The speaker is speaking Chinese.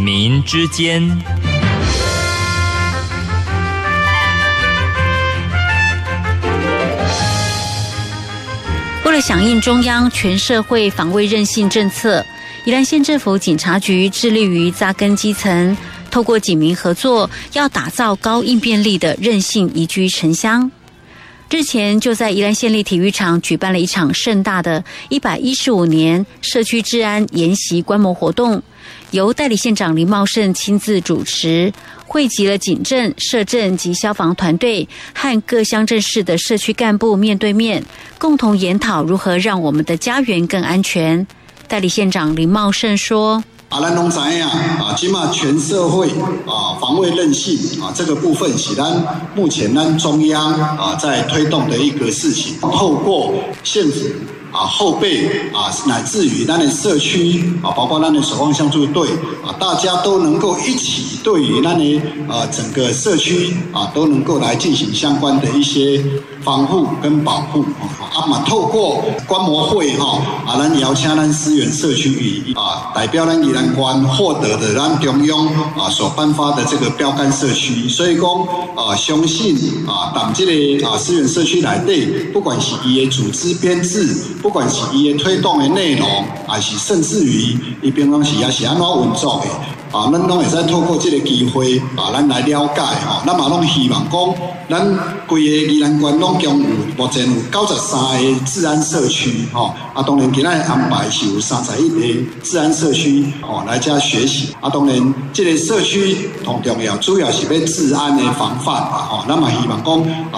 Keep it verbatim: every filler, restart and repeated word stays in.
民之间。 为了响应中央全社会防卫韧性政策，宜兰县政府警察局致力于扎根基层，透过警民合作，要打造高应变力的韧性宜居城乡。日前就在宜兰县立体育场举办了一场盛大的一百一十五年社区治安研习观摩活动，由代理县长林茂胜亲自主持，汇集了警政、社政及消防团队和各乡镇市的社区干部面对面，共同研讨如何让我们的家园更安全。代理县长林茂胜说： 啊，咱拢知影啊，今嘛全社会啊防卫韧性啊这个部分是咱目前咱中央啊在推动的一个事情，透过县府啊后备啊乃至于咱的社区啊，包括咱的守望相助队啊，大家都能够一起对于咱的啊整个社区啊都能够来进行相关的一些防护跟保护啊嘛，透过观摩会哈啊，咱邀请咱思源社区与啊代表咱宜兰县获得的咱中央啊所颁发的这个标杆社区，所以讲啊相信啊咱这个啊思源社区内底，不管是伊的组织编制，不管是伊的推动的内容，还是甚至于伊平常时也是安怎运作的。啊，咱拢会使透过这个机会啊，咱来了解吼。咱嘛拢希望讲，咱规个宜兰县拢共有目前有九十三个治安社区吼。啊，当然今仔安排是有三十一个治安社区吼来遮学习。啊，当然这个社区同重要，主要是要治安的防范啊吼。咱嘛希望讲